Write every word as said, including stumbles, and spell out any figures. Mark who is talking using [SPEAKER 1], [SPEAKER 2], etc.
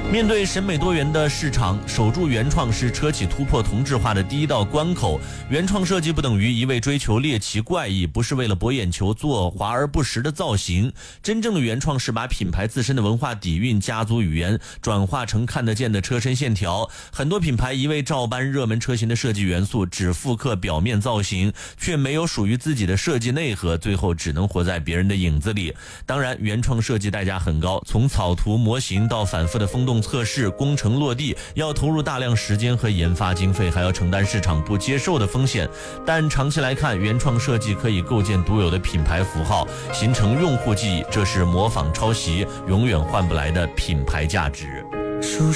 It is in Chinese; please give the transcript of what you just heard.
[SPEAKER 1] 面对审美多元的市场，守住原创是车企突破同质化的第一道关口。原创设计不等于一味追求猎奇怪异，不是为了博眼球做华而不实的造型。真正的原创是把品牌自身的文化底蕴、家族语言转化成看得见的车身线条。很多品牌一味照搬热门车型的设计元素，只复刻表面造型，却没有属于自己的设计内核，最后只能活在别人的影子里。当然，原创设计代价很高，从草图模型到反复的风洞测试、工程落地，要投入大量时间和研发经费，还要承担市场不接受的风险。但长期来看，原创设计可以构建独有的品牌符号，形成用户记忆，这是模仿抄袭永远换不来的品牌价值。